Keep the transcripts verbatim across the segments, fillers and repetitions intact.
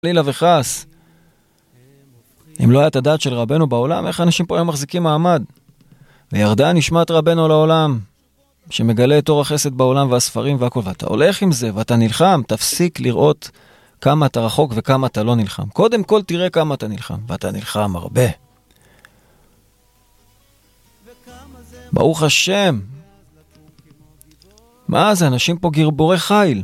לילה וחס. אם לא היה את הדעת של רבנו בעולם, איך אנשים פה היום מחזיקים מעמד? וירדה נשמת רבנו לעולם, שמגלה את אור החסד בעולם והספרים והכל, ואתה הולך עם זה, ואתה נלחם, תפסיק לראות כמה אתה רחוק וכמה אתה לא נלחם. קודם כל תראה כמה אתה נלחם, ואתה נלחם הרבה. ברוך השם. מה זה? אנשים פה גיבורי חיל.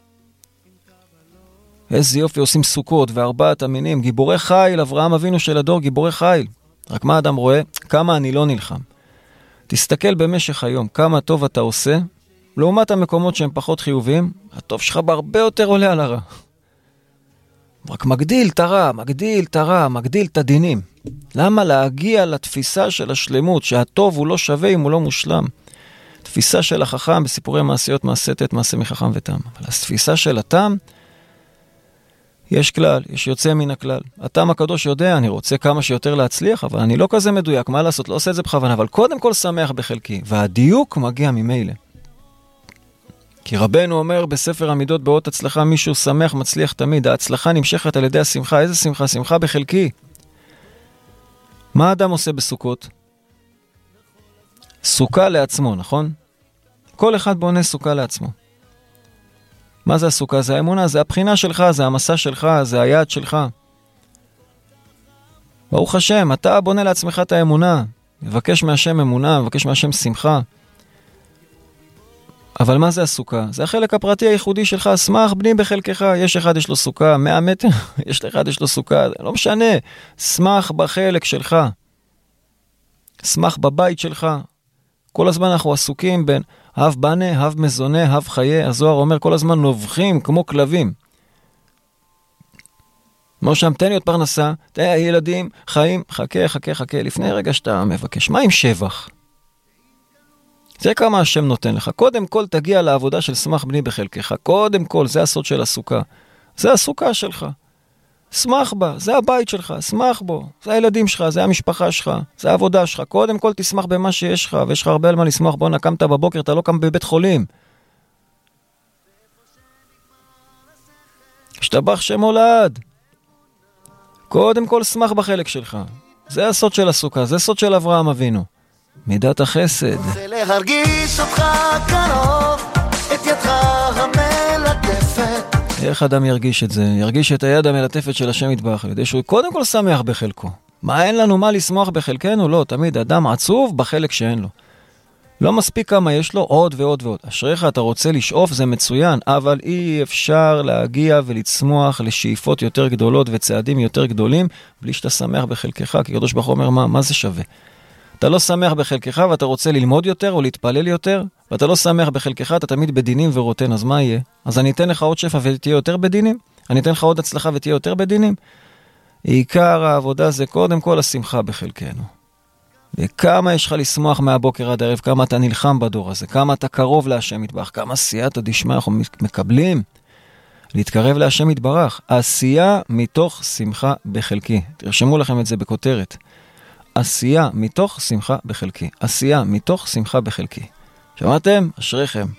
איזה יופי, עושים סוכות וארבעת המינים, גיבורי חיל, אברהם אבינו של הדור, גיבורי חיל. רק מה אדם רואה? כמה אני לא נלחם. תסתכל במשך היום, כמה טוב אתה עושה, לעומת המקומות שהם פחות חיוביים, הטוב שלך בהרבה יותר עולה על הרע. רק מגדיל את הרע, מגדיל את הרע, מגדיל את הדינים. למה להגיע לתפיסה של השלמות, שהטוב הוא לא שווה אם הוא לא מושלם? תפיסה של החכם בסיפורי מעשיות, מעשה ט', מעשה מחכם ותם. אבל התפיסה של התם, יש כלל, יש יוצא מן הכלל. התם הקדוש יודע, אני רוצה כמה שיותר להצליח, אבל אני לא כזה מדויק, מה לעשות? לא עושה את זה בכוונה, אבל קודם כל שמח בחלקי, והדיוק מגיע ממילא. כי רבנו אומר בספר המידות באות הצלחה, מישהו שמח מצליח תמיד, ההצלחה נמשכת על ידי השמחה. איזה שמחה? שמחה בחלקי. מה האדם עושה בסוכות? סוכה לעצמו, נכון? כל אחד בונה סוכה לעצמו. מה זה הסוכה? זה האמונה, זה הבחינה שלך, זה המסע שלך, זה היעד שלך. ברוך השם, אתה בונה לעצמך את האמונה. מבקש מהשם אמונה, מבקש מהשם שמחה. אבל מה זה הסוכה? זה החלק הפרטי הייחודי שלך, שמח בני בחלקך. יש אחד יש לו סוכה, מאה מטר, יש אחד יש לו סוכה, לא משנה. שמח בחלק שלך. שמח בבית שלך. כל הזמן אנחנו עסוקים בין אב בנה, אב מזונה, אב חיי. הזוהר אומר כל הזמן נובחים כמו כלבים. כמו שם, תן לי עוד פרנסה, תן לי ילדים, חיים, חכה, חכה, חכה. לפני רגע שאתה מבקש, מה עם שבח? זה כמה השם נותן לך. קודם כל תגיע לעבודה של שמח בני בחלקך. קודם כל, זה הסוד של הסוכה. זה הסוכה שלך. שמח בה, זה הבית שלך, שמח בו. זה הילדים שלך, זה המשפחה שלך, זה העבודה שלך. קודם כל תשמח במה שיש לך, ויש לך הרבה על מה לשמח. בוא נקמת בבוקר, אתה לא קם בבית חולים. השתבח שם הולד. קודם כל שמח בחלק שלך. זה הסוד של הסוכה, זה סוד של אברהם אבינו. מידת החסד. רוצה להרגיש אותך קרוב, את ידך המלטפת. איך אדם ירגיש את זה? ירגיש את היד המלטפת של השם יתברך, כדי שהוא קודם כל שמח בחלקו. מה, אין לנו מה לשמוח בחלקנו? לא, תמיד אדם עצוב בחלק שאין לו. לא מספיק כמה יש לו, עוד ועוד ועוד. אשריך, אתה רוצה לשאוף, זה מצוין, אבל אי אפשר להגיע ולצמוח לשאיפות יותר גדולות וצעדים יותר גדולים, בלי שאתה שמח בחלקך, כי קדוש ברוך הוא אומר, מה, מה זה שווה? אתה לא שמח בחלקך ואתה רוצה ללמוד יותר או להתפלל יותר, ואתה לא שמח בחלקך, אתה תמיד בדינים ורוטן, אז מה יהיה? אז אני אתן לך עוד שפע ותהיה יותר בדינים? אני אתן לך עוד הצלחה ותהיה יותר בדינים? עיקר העבודה זה קודם כל השמחה בחלקנו. וכמה יש לך לשמוח מהבוקר עד הערב, כמה אתה נלחם בדור הזה, כמה אתה קרוב להשם יתברך, כמה סייעתא דשמיא אנחנו מקבלים להתקרב להשם יתברך. עשייה מתוך שמחה בחלקי. תרשמו לכם את זה בכותרת. עשייה מתוך שמחה בחלקי. עשייה מתוך שמחה בחלקי. שמעתם? אשריכם.